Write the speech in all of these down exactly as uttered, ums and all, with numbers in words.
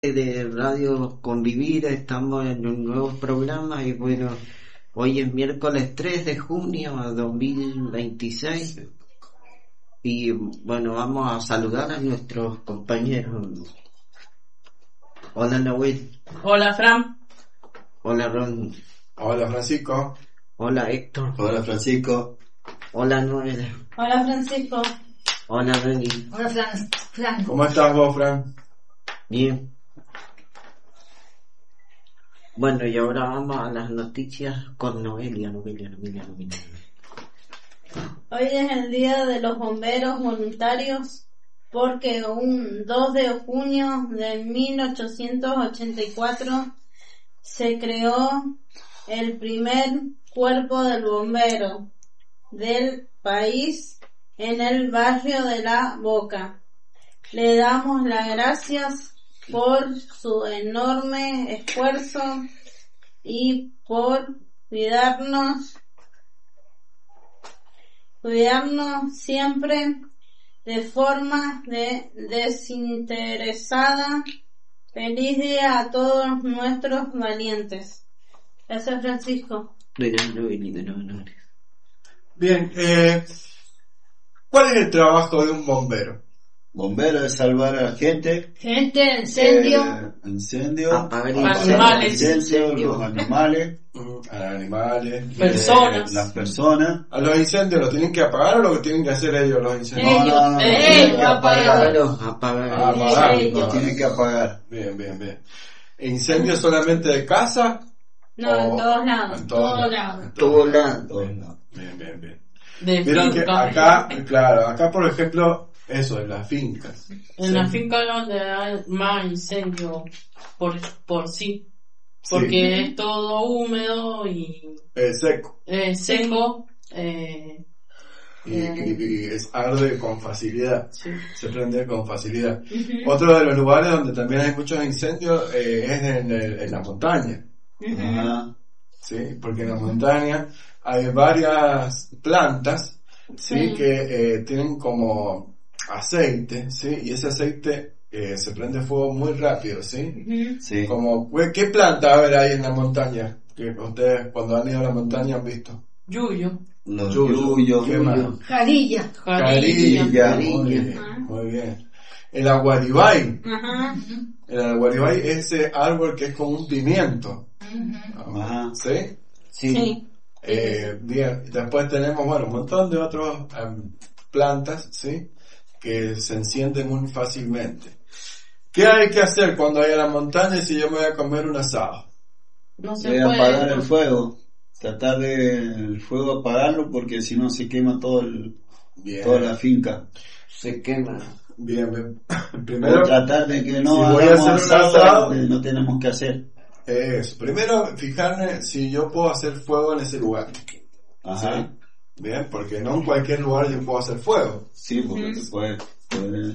de Radio Convivir, estamos en un nuevo programa y bueno, hoy es miércoles tres de junio de dos mil veintiséis y bueno, vamos a saludar a nuestros compañeros. Hola Noel. Hola Fran. Hola Ron. Hola Francisco. Hola Héctor. Hola Francisco. Hola Noel. Hola Francisco. Hola Reni. Hola Fran. Fran. ¿Cómo estás vos, Fran? Bien. Bueno, y ahora vamos a las noticias con Noelia, Noelia, Noelia, Noelia. Hoy es el día de los bomberos voluntarios porque un dos de junio de mil ochocientos ochenta y cuatro se creó el primer cuerpo del bombero del país en el barrio de La Boca. Le damos las gracias por su enorme esfuerzo y por cuidarnos, cuidarnos siempre de forma de desinteresada. Feliz día a todos nuestros valientes. Gracias Francisco. Bien, eh, ¿cuál es el trabajo de un bombero? Bombero es salvar a la gente. Gente, incendio. Eh, incendio. Apagar Animales. Incendio, los animales. A los animales. Personas. eh, las personas. ¿A los incendios los tienen que apagar o lo que tienen que hacer ellos los incendios? Ellos, No, no, no, ellos, tienen que apagar. Apagarlos, apagar. Ah, apagar. ellos. Los tienen que apagar. Bien, bien, bien. ¿Incendios solamente de casa? No, O- en todos lados. En todos Todos lados. lados. En Todo todos lado. Todos lados. Bien, bien, bien. De Vieron que finca. acá, claro, acá por ejemplo, eso, en las fincas. En Sí. la finca donde hay más incendio por, por sí. Porque Sí. es todo húmedo y Eh, seco. eh, seco. Eh, Y, y- y es arde con facilidad. sí. Se prende con facilidad. Ujú, Otro de los lugares donde también hay muchos incendios eh, es en, el- en la montaña, ujú. Ajá. ¿sí? Porque en la montaña hay varias plantas, ¿sí? Sí. Que eh, tienen como aceite, ¿sí? Y ese aceite eh, se prende fuego muy rápido, ¿sí? Ujú. Sí. Como, ¿qué planta a ver ahí en la montaña? Que ustedes cuando han ido a la montaña han visto. Yuyo. Los Yuyo. yuyos. ¿Qué más? Jarilla. Jarilla. Carilla. Muy Carilla. bien, Ajá. muy bien. El aguaribay. Ajá. El aguaribay es ese árbol que es como un pimiento. Ajá. ¿Sí? Sí. Sí. Eh, bien. Después tenemos, bueno, un montón de otras plantas, ¿sí? Que se encienden muy fácilmente. ¿Qué hay que hacer cuando hay a la montaña si yo me voy a comer un asado? No se Debe puede. apagar el fuego. Tratar de el fuego apagarlo porque si no se quema todo el, Bien. toda la finca. Se quema. Bien, bien. O Primero, tratar de que no si voy a hagamos hacer un asado, asado- que no tenemos que hacer. eso. Primero, fijarme si yo puedo hacer fuego en ese lugar. Ajá. ¿Sí? Bien, porque no en cualquier lugar yo puedo hacer fuego. Sí, porque Ujú. te puede, puede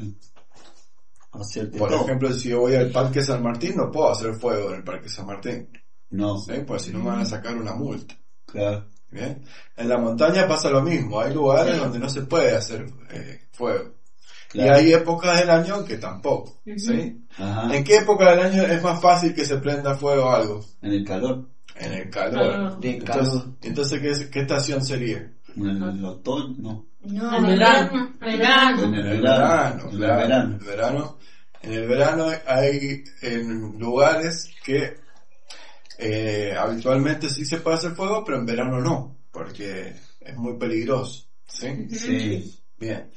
hacerte Por todo. ejemplo, si yo voy al Parque San Martín, no puedo hacer fuego en el Parque San Martín. No, ¿Sí? Pues si no me van a sacar una multa. claro. Bien. En la montaña pasa lo mismo. Hay lugares donde no se puede hacer eh, fuego. Claro. Y hay épocas del año que tampoco. ¿Sí? Ajá. ¿En qué época del año es más fácil que se prenda fuego algo? En el calor. En el calor. Ah. De Entonces, calor. entonces ¿qué, qué estación sería? En el otoño, no. No, En verano. verano. En el En el verano. verano, En el claro, verano. en el verano. En el verano hay en lugares que eh, habitualmente sí se puede hacer fuego, pero en verano no, porque es muy peligroso. ¿Sí? Sí. Bien.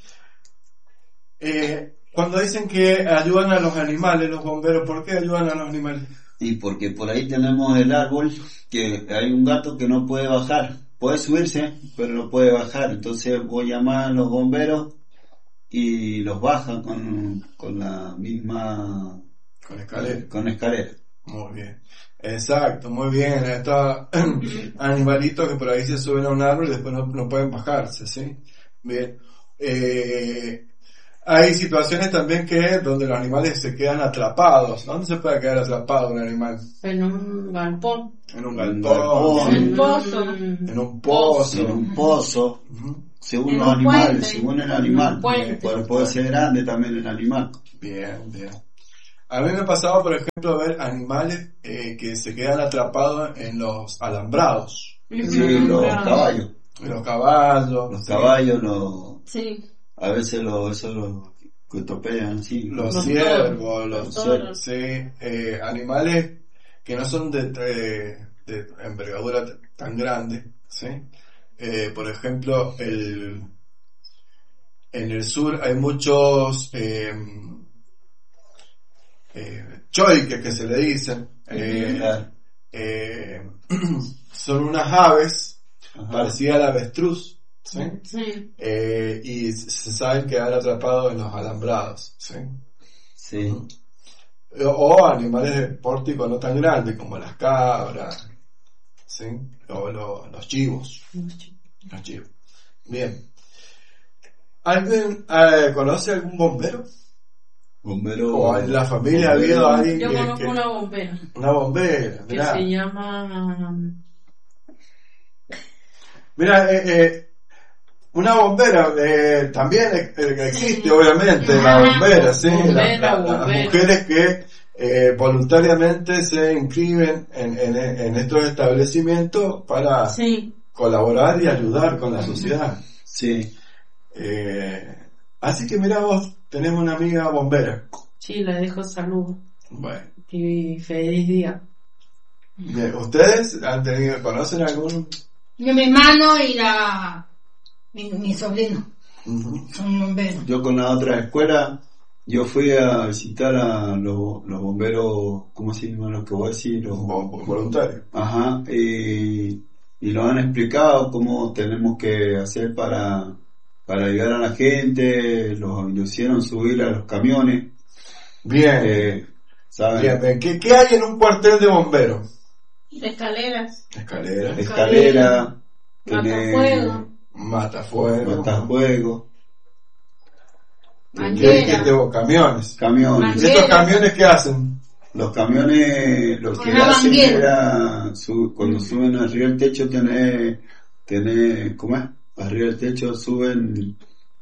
Eh, cuando dicen que ayudan a los animales, los bomberos, ¿por qué ayudan a los animales? Y porque por ahí tenemos el árbol que hay un gato que no puede bajar. Puede subirse, pero no puede bajar. Entonces voy a llamar a los bomberos y los bajan con, con la misma... Con escalera. Con escalera. Muy bien. Exacto, muy bien. Estos animalitos que por ahí se suben a un árbol y después no, no pueden bajarse, ¿sí? Bien. Eh, hay situaciones también que donde los animales se quedan atrapados. ¿Dónde se puede quedar atrapado un animal? En un galpón. En un En un galpón, galpón. En un pozo. en un pozo. En un pozo, Ujú. según En los un animales, puente. según el En animal. un puente. Puede, puede ser grande también el animal. Bien, bien. A mí me pasaba, por ejemplo, ver animales eh, que se quedan atrapados en los alambrados. Sí, los caballos. Los caballos. Los sí. caballos, los, Sí. a veces los, eso los que atropellan, sí. Los, Los ciervos, los, los toros. sí, eh, animales que no son de, de, de envergadura t- tan grande, ¿sí? Eh, por ejemplo, el, en el sur hay muchos eh, eh, choiques que se le dicen, eh, Claro. eh, son unas aves Ajá. parecidas al avestruz, ¿sí? Sí. Eh, y se saben quedar atrapados en los alambrados, ¿sí? Sí. O animales de pórtico no tan grandes como las cabras, ¿sí? O lo- los chivos, los chivos. Bien. ¿Alguien eh, conoce algún bombero? Bombero. ¿O en la familia ha habido alguien Yo que, conozco que- una bombera una bombera? que Mirá, se llama... Mirá, eh, eh, una bombera eh, también eh, eh, existe, Sí. obviamente, la Ajá. bombera, ¿sí? Bombera, La- la- las bombera. mujeres que eh, voluntariamente se inscriben en, en, en estos establecimientos para Sí. colaborar y ayudar con la sociedad. Sí. Eh, así que mira vos, tenemos una amiga bombera. Sí, le dejo salud Bueno, y feliz día. bien. ¿Ustedes han tenido, conocen algún? Yo, mi hermano y la mi, mi sobrino Ujú. son bomberos. Yo con la otra escuela, yo fui a visitar a los, los bomberos, ¿cómo se llaman los que voy a decir? Los, Vo- voluntario. ajá, y, y nos han explicado cómo tenemos que hacer para, para ayudar a la gente, los, lo hicieron subir a los camiones, Bien, eh, ¿saben? bien, bien. ¿Qué, qué hay en un cuartel de bomberos? Escaleras. Escalera, Escalera, tiene Matafuego. matafuego, matafuego, ¿qué dijiste vos? Camiones. camiones. ¿Y estos camiones qué hacen? Los camiones lo Con que una hacen manguera. era, su- cuando suben arriba del techo, tener, tener, ¿cómo es? Arriba del techo suben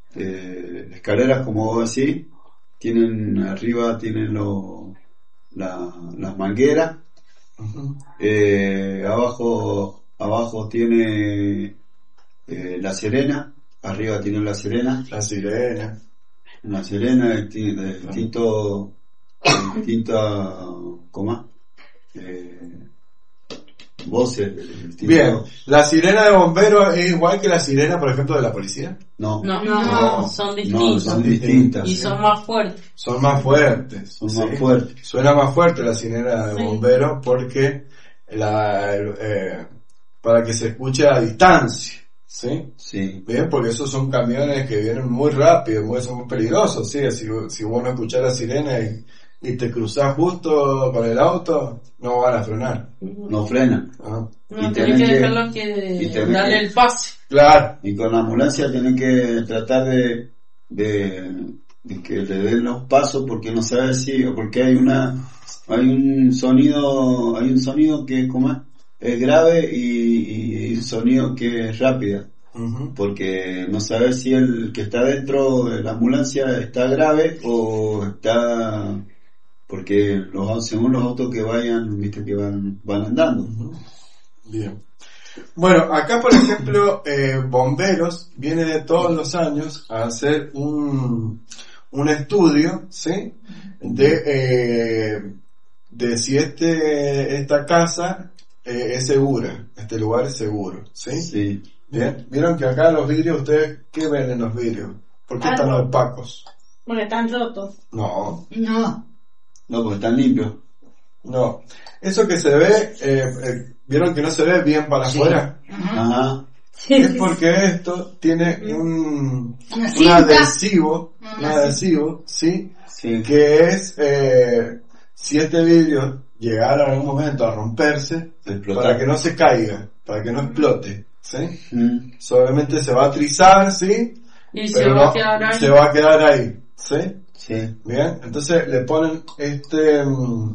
eh, escaleras, como vos decís, tienen arriba, tienen lo, la, las mangueras, Ujú. eh, abajo, abajo tiene eh, la sirena, arriba tiene la sirena, La sirena. la sirena de, ti- de distinto, de distinta, ¿cómo es? Eh, voces, de distinto- Bien, la sirena de bomberos es igual que la sirena, por ejemplo, de la policía. No, No, No. no, son no, distintos. son distintas, Y son más fuertes. Son más fuertes. son ¿sí? más fuertes. Suena más fuerte la sirena de Sí. bomberos porque la, eh, para que se escuche a distancia, ¿sí? Sí, Bien, porque esos son camiones que vienen muy rápido, muy, son muy peligrosos, ¿sí? Si, si vos no escuchás la sirena y, y te cruzás justo con el auto, no van a frenar. no frenan. ¿no? No, Y tenés tenés que que- dejarlo que y tenés darle que- el pase. Claro. Y con la ambulancia tienen que tratar de, de, de que le den los pasos porque no sabe si, porque hay una, hay un sonido, hay un sonido que como es, es grave y, y un sonido que es rápida. Ujú. Porque no sabe si el que está dentro de la ambulancia está grave o está, porque los, según los autos que vayan, viste que van, van andando. Bien. Bueno, acá por ejemplo, eh, bomberos viene de todos los años a hacer un, un estudio, ¿sí? De, eh, de si este, esta casa eh, es segura, este lugar es seguro, ¿sí? Sí. Bien. Vieron que acá los vidrios, ¿ustedes qué ven en los vidrios? ¿Por qué están Algo. opacos? Porque están rotos. No, No, No, porque están limpios. no. Eso que se ve, eh, eh, ¿vieron que no se ve bien para Sí. afuera? ajá. Ajá. Es porque esto tiene un, Una un cinta. adhesivo, Una un cinta. adhesivo, ¿sí? Sí. Que es, eh, si este vidrio llegara en algún momento a romperse, Explotar. para que no se caiga, para que no explote, ¿sí? Mm. Solamente se va a trizar, ¿sí? Y se Pero va no, a quedar ahí. se va a quedar ahí, ¿sí? Sí. Bien, entonces le ponen este, mm,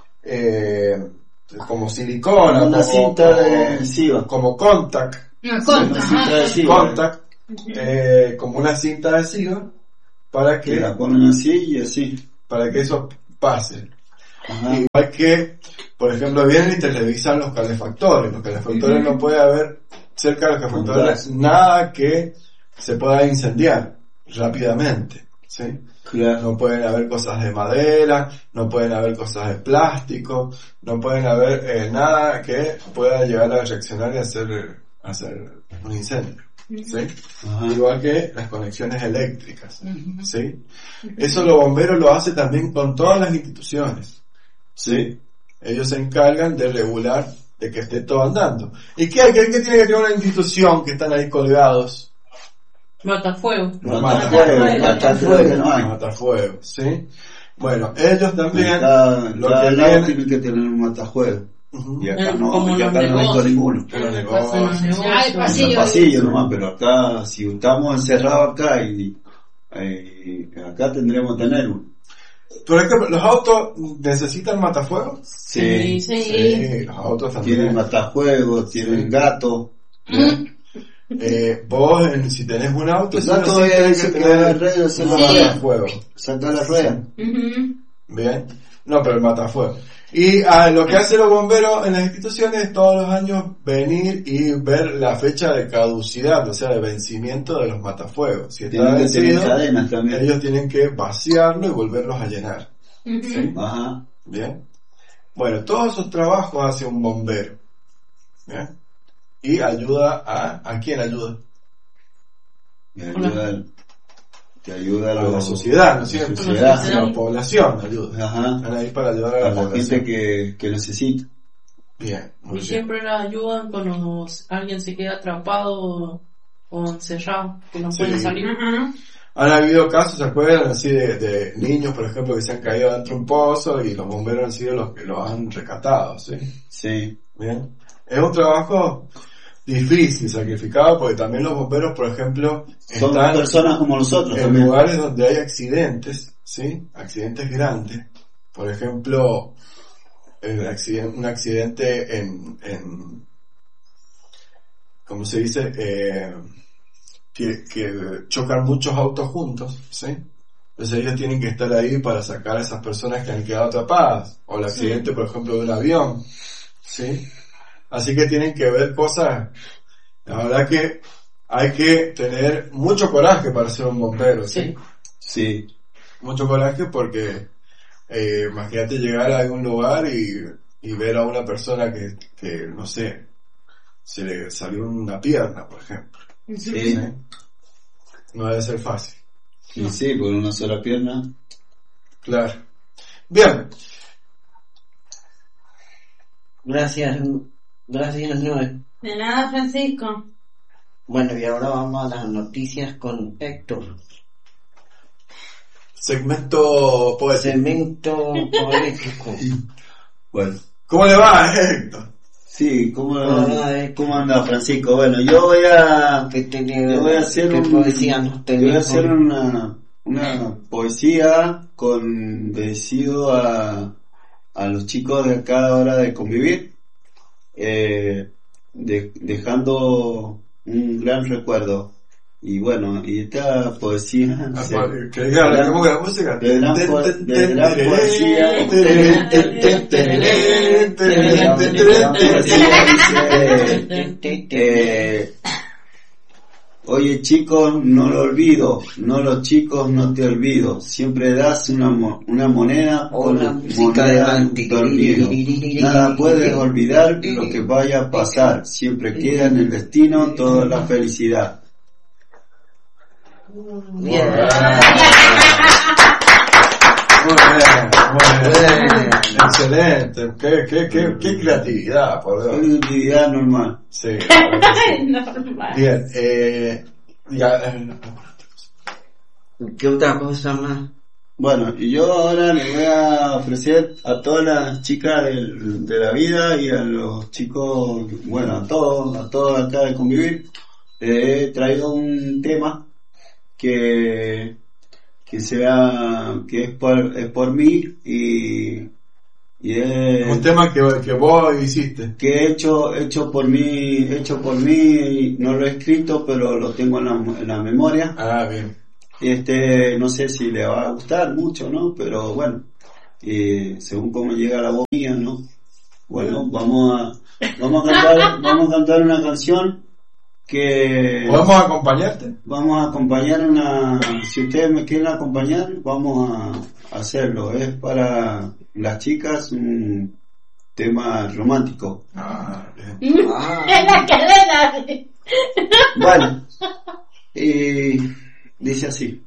eh, como silicona, Una como, cinta como- adhesiva. como contact, Una Sí, conta, una cinta ajá. adhesiva. contact, eh, como una cinta adhesiva, para Que que, la ponen así y así. para que esos pase. Ajá. Igual que, por ejemplo, vienen y te revisan los calefactores. Los calefactores no puede haber cerca de los calefactores nada que se pueda incendiar rápidamente, ¿sí? Claro. No pueden haber cosas de madera, no pueden haber cosas de plástico, no pueden haber eh, nada que pueda llegar a reaccionar y hacer, hacer un incendio, ¿sí? Ajá. Igual que las conexiones eléctricas, ¿sí? Eso los bomberos lo hacen también con todas las instituciones, ¿sí? Ellos se encargan de regular de que esté todo andando. ¿Y qué hay? ¿Qué, qué tiene que tener una institución que están ahí colgados? Matafuego. No, Matafuego, matafuego, matafuego no hay. matafuego, ¿sí? Bueno, ellos también, Cada, lo cada que lado viene- tiene que tener un matafuego. Ujú. Y acá Eh, no, como y acá los no he visto negocios. ninguno. En los Pasa en negocios. los negocios. Ya, el En pasillo. el pasillo nomás, pero acá, si estamos encerrados acá y, eh, acá tendremos que tener uno. Por ejemplo, ¿los autos necesitan matafuego? Sí, Sí. Sí, los autos tienen también. matafuego, tienen Sí. gato. Eh, vos, en- si tenés un auto, El sí o gato sí es tenés ese que que va a la tener red, hacer la un rueda. matafuego. Saca la rueda. Ujú. Bien, no, pero el matafuego. Y ah, lo que hacen los bomberos en las instituciones es todos los años venir y ver la fecha de caducidad, o sea, de vencimiento de los matafuegos. Si está Tienen que tener vencido, cadenas también. ellos tienen que vaciarlo y volverlos a llenar. ¿Sí? Ajá. Bien. Bueno, todos esos trabajos hace un bombero. Bien. Y ayuda a... ¿A quién ayuda? Te ayuda, te ayuda A la los- sociedad, ¿no es la cierto? sociedad. A la población ayuda. Ajá. Están ahí para ayudar a A la, la población. gente que, que necesita. Bien, muy Y bien. siempre la ayudan cuando alguien se queda atrapado o, o encerrado, que no Sí. puede salir. Ajá. Han habido casos, ¿se acuerdan? Así de, de niños, por ejemplo, que se han caído dentro de un pozo y los bomberos han sido los que los han rescatado, ¿sí? Sí. Bien. Es un trabajo difícil, sacrificado, porque también los bomberos, por ejemplo, Son están personas como nosotros en también. lugares donde hay accidentes, ¿sí? Accidentes grandes. Por ejemplo, el accidente, un accidente en, en, ¿cómo se dice? Eh, que, que chocan muchos autos juntos, ¿sí? Entonces ellos tienen que estar ahí para sacar a esas personas que han quedado atrapadas. O el accidente, por ejemplo, de un avión, ¿sí? Así que tienen que ver cosas. La verdad que hay que tener mucho coraje para ser un bombero, ¿sí? Sí. Sí. Mucho coraje porque eh, imagínate llegar a algún lugar y, y ver a una persona que, que, no sé, se le salió una pierna, por ejemplo. Sí. ¿Sí? No debe ser fácil. Y sí, con una sola pierna. Claro. Bien. Gracias, gracias Noel. De nada, Francisco. Bueno, y ahora vamos a las noticias con Héctor. Segmento poético. Cemento poético. Bueno. ¿Cómo le va, Héctor? Sí, ¿cómo, Hola, eh. ¿cómo anda Francisco? Bueno, yo voy a, ¿Qué, tiene, yo voy a hacer qué un- poesía nos yo voy tenés a hacer hoy? una, una poesía con vencido a, a los chicos de cada hora de convivir, eh, de- dejando un gran recuerdo. Y bueno, y esta poesía Ah, se- cuál- que diga la- ¿Cómo que la música? de gran, po- Ten, ten, de ten, gran tereré, poesía, tereré, ten, ten, tereré, tereré, ten, tereré, tereré. Eh, oye chicos, no lo olvido, no los chicos no te olvido, siempre das una, mo- una moneda O con una la música moneda de dormido. Nada puedes olvidar lo que vaya a pasar, siempre queda en el destino toda la felicidad. Bien. Muy bien, muy bien. Excelente. Qué, qué, qué, qué creatividad, por Dios. Una actividad normal. Sí, la verdad que sí. Normal. Bien, eh, ya, eh, ¿Qué otra cosa más? Bueno, y yo ahora le voy a ofrecer a todas las chicas del- de la vida y a los chicos, bueno, a todos, a todos acá de convivir, eh, he traído un tema que, que sea, que es por, es por mí y, y es, un tema que, que vos hiciste. que he hecho, hecho por mí, hecho por mí, no lo he escrito, pero lo tengo en la, en la memoria. Ah, bien. Este, no sé si le va a gustar mucho, ¿no? Pero bueno, eh, según cómo llega la voz mía, ¿no? Bueno, vamos a, vamos a cantar, vamos a cantar una canción que ¿Podemos acompañarte? vamos a acompañar una, si ustedes me quieren acompañar, vamos a hacerlo. Es para las chicas un tema romántico. Ah, bien. En la cadena. Bueno, y dice así.